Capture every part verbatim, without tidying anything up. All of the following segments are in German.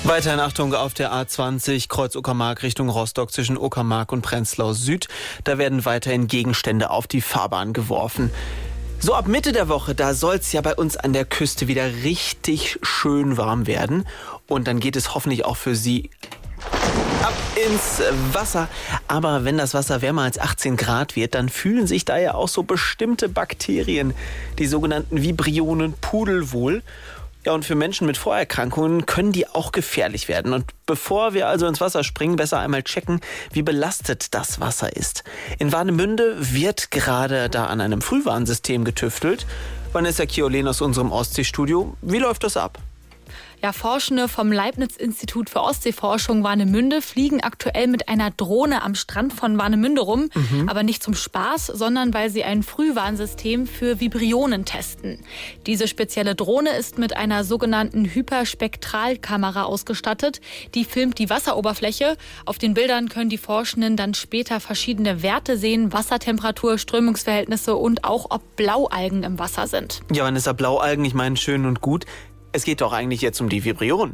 Weiterhin Achtung auf der A zwanzig, Kreuz Uckermark Richtung Rostock zwischen Uckermark und Prenzlau Süd. Da werden weiterhin Gegenstände auf die Fahrbahn geworfen. So ab Mitte der Woche, da soll es ja bei uns an der Küste wieder richtig schön warm werden. Und dann geht es hoffentlich auch für Sie ab ins Wasser. Aber wenn das Wasser wärmer als achtzehn Grad wird, dann fühlen sich da ja auch so bestimmte Bakterien, die sogenannten Vibrionen, pudelwohl. Ja, und für Menschen mit Vorerkrankungen können die auch gefährlich werden. Und bevor wir also ins Wasser springen, besser einmal checken, wie belastet das Wasser ist. In Warnemünde wird gerade da an einem Frühwarnsystem getüftelt. Vanessa Chiolén aus unserem Ostseestudio. Wie läuft das ab? Ja, Forschende vom Leibniz-Institut für Ostseeforschung Warnemünde fliegen aktuell mit einer Drohne am Strand von Warnemünde rum. Mhm. Aber nicht zum Spaß, sondern weil sie ein Frühwarnsystem für Vibrionen testen. Diese spezielle Drohne ist mit einer sogenannten Hyperspektralkamera ausgestattet. Die filmt die Wasseroberfläche. Auf den Bildern können die Forschenden dann später verschiedene Werte sehen. Wassertemperatur, Strömungsverhältnisse und auch, ob Blaualgen im Wasser sind. Ja, Vanessa, Blaualgen, ich meine, schön und gut. Es geht doch eigentlich jetzt um die Vibrionen.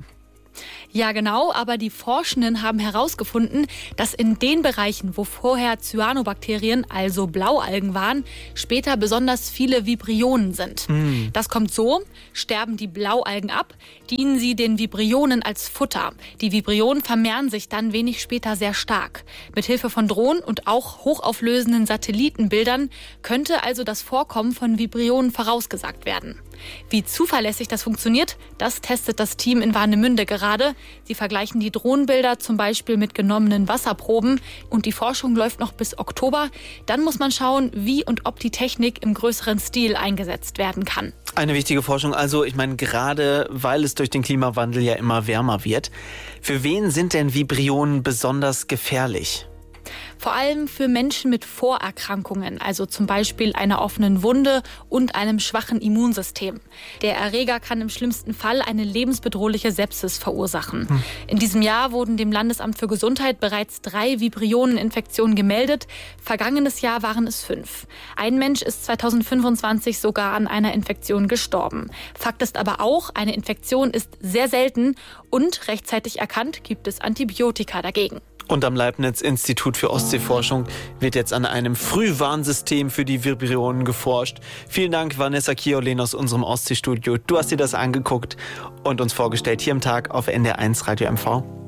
Ja, genau, aber die Forschenden haben herausgefunden, dass in den Bereichen, wo vorher Cyanobakterien, also Blaualgen waren, später besonders viele Vibrionen sind. Mm. Das kommt so: sterben die Blaualgen ab, dienen sie den Vibrionen als Futter. Die Vibrionen vermehren sich dann wenig später sehr stark. Mithilfe von Drohnen und auch hochauflösenden Satellitenbildern könnte also das Vorkommen von Vibrionen vorausgesagt werden. Wie zuverlässig das funktioniert, das testet das Team in Warnemünde gerade. Sie vergleichen die Drohnenbilder zum Beispiel mit genommenen Wasserproben und die Forschung läuft noch bis Oktober. Dann muss man schauen, wie und ob die Technik im größeren Stil eingesetzt werden kann. Eine wichtige Forschung also, ich meine gerade, weil es durch den Klimawandel ja immer wärmer wird. Für wen sind denn Vibrionen besonders gefährlich? Vor allem für Menschen mit Vorerkrankungen, also zum Beispiel einer offenen Wunde und einem schwachen Immunsystem. Der Erreger kann im schlimmsten Fall eine lebensbedrohliche Sepsis verursachen. Hm. In diesem Jahr wurden dem Landesamt für Gesundheit bereits drei Vibrioneninfektionen gemeldet. Vergangenes Jahr waren es fünf. Ein Mensch ist zweitausendfünfundzwanzig sogar an einer Infektion gestorben. Fakt ist aber auch, eine Infektion ist sehr selten und rechtzeitig erkannt gibt es Antibiotika dagegen. Und am Leibniz-Institut für Ostseeforschung wird jetzt an einem Frühwarnsystem für die Vibrionen geforscht. Vielen Dank, Vanessa Chiolén aus unserem Ostseestudio. Du hast dir das angeguckt und uns vorgestellt hier im Tag auf N D R eins Radio M V.